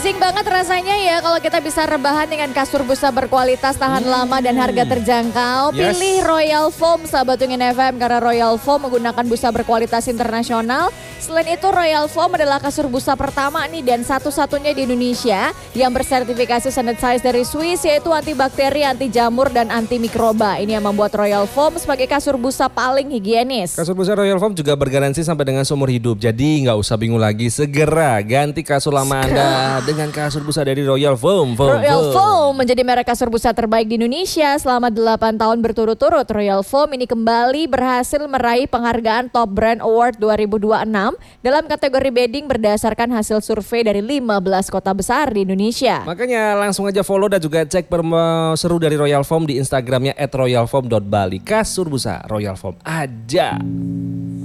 Amazing banget rasanya ya kalau kita bisa rebahan dengan kasur busa berkualitas, tahan lama dan harga terjangkau. Yes. Pilih Royal Foam sahabat Ungin FM karena Royal Foam menggunakan busa berkualitas internasional. Selain itu Royal Foam adalah kasur busa pertama nih dan satu-satunya di Indonesia yang bersertifikasi sanitize dari Swiss, yaitu antibakteri, anti jamur dan anti mikroba. Ini yang membuat Royal Foam sebagai kasur busa paling higienis. Kasur busa Royal Foam juga bergaransi sampai dengan seumur hidup. Jadi nggak usah bingung lagi, segera ganti kasur lama Anda dengan kasur busa dari Royal Foam. Royal Foam menjadi merek kasur busa terbaik di Indonesia selama 8 tahun berturut-turut. Royal Foam ini kembali berhasil meraih penghargaan Top Brand Award 2026 dalam kategori bedding berdasarkan hasil survei dari 15 kota besar di Indonesia. Makanya langsung aja follow dan juga cek promo seru dari Royal Foam di Instagramnya @royalfoam.bali. Kasur busa Royal Foam aja.